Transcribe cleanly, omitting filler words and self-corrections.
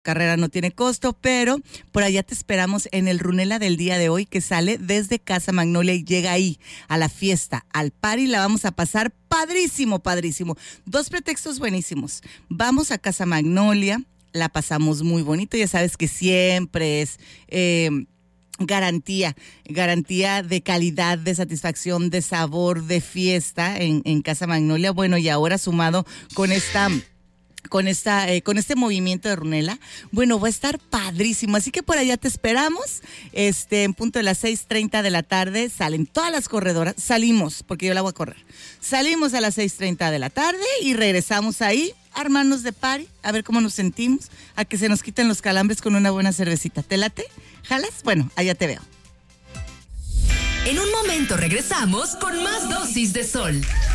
carrera no tiene costo, pero por allá te esperamos en el Runela del día de hoy, que sale desde Casa Magnolia y llega ahí a la fiesta, al party. La vamos a pasar padrísimo, padrísimo. 2 pretextos buenísimos. Vamos a Casa Magnolia, la pasamos muy bonito, ya sabes que siempre es garantía de calidad, de satisfacción, de sabor, de fiesta en Casa Magnolia. Bueno, y ahora sumado con este movimiento de Runela, bueno, va a estar padrísimo, así que por allá te esperamos, en punto de las 6:30 de la tarde, salen todas las corredoras, salimos, porque yo la voy a correr, salimos a las 6:30 de la tarde y regresamos ahí, a armarnos de party, a ver cómo nos sentimos, a que se nos quiten los calambres con una buena cervecita. ¿Te late? ¿Jalas? Bueno, allá te veo. En un momento regresamos con más dosis de sol.